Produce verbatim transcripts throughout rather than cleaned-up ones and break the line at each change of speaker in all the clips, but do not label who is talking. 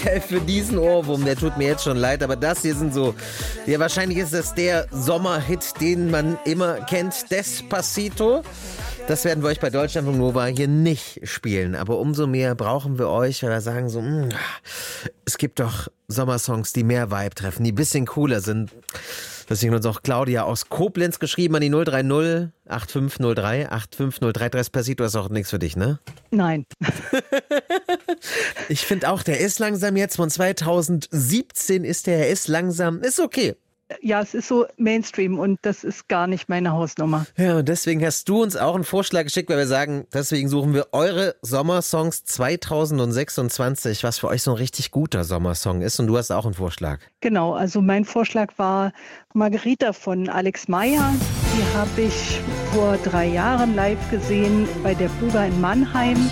speziell für diesen Ohrwurm, der tut mir jetzt schon leid, aber das hier sind so, ja, wahrscheinlich ist das der Sommerhit, den man immer kennt, Despacito. Das werden wir euch bei Deutschlandfunk Nova hier nicht spielen, aber umso mehr brauchen wir euch, weil wir sagen so, mh, es gibt doch Sommersongs, die mehr Vibe treffen, die ein bisschen cooler sind. Deswegen hat uns auch Claudia aus Koblenz geschrieben an die null drei null acht fünf null drei acht fünf null drei. Despacito ist auch nichts für dich, ne?
Nein.
Ich finde auch, der ist langsam jetzt, von zweitausendsiebzehn ist der, er ist langsam, ist okay.
Ja, es ist so Mainstream und das ist gar nicht meine Hausnummer.
Ja, und deswegen hast du uns auch einen Vorschlag geschickt, weil wir sagen, deswegen suchen wir eure Sommersongs zweitausendsechsundzwanzig, was für euch so ein richtig guter Sommersong ist. Und du hast auch einen Vorschlag.
Genau, also mein Vorschlag war Margarita von Alex Meyer. Die habe ich vor drei Jahren live gesehen bei der Buga in Mannheim.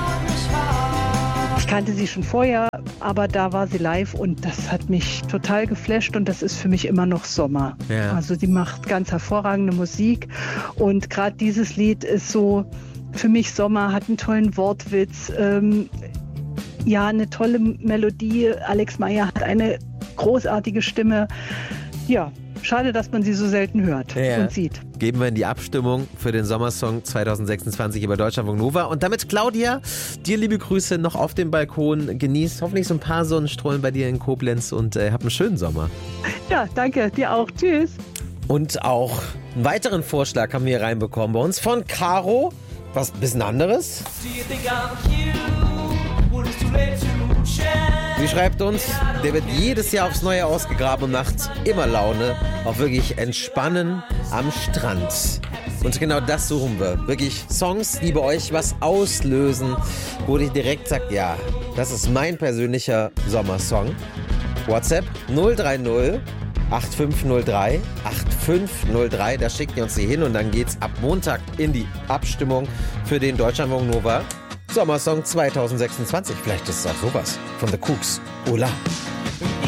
Ich kannte sie schon vorher, aber da war sie live und das hat mich total geflasht und das ist für mich immer noch Sommer.
Ja.
Also die macht ganz hervorragende Musik und gerade dieses Lied ist so für mich Sommer, hat einen tollen Wortwitz, ähm, ja, eine tolle Melodie. Alex Meyer hat eine großartige Stimme. Ja, schade, dass man sie so selten hört
ja.
und sieht.
Geben wir in die Abstimmung für den Sommersong zweitausendsechsundzwanzig über Deutschlandfunk Nova. Und damit, Claudia, dir liebe Grüße noch auf dem Balkon. Genieß hoffentlich so ein paar Sonnenstrahlen bei dir in Koblenz und äh, hab einen schönen Sommer.
Ja, danke. Dir auch. Tschüss.
Und auch einen weiteren Vorschlag haben wir reinbekommen bei uns von Caro. Was ein bisschen anderes. Sie schreibt uns, der wird jedes Jahr aufs Neue ausgegraben und macht immer Laune. Auch wirklich entspannen am Strand. Und genau das suchen wir. Wirklich Songs, die bei euch was auslösen, wo ihr direkt sagt, ja, das ist mein persönlicher Sommersong. WhatsApp null drei null acht fünf null drei acht fünf null drei. Da schickt ihr uns die hin und dann geht's ab Montag in die Abstimmung für den Deutschlandfunk Nova Sommersong zweitausendsechsundzwanzig. Vielleicht ist es auch sowas von The Cooks. Hola.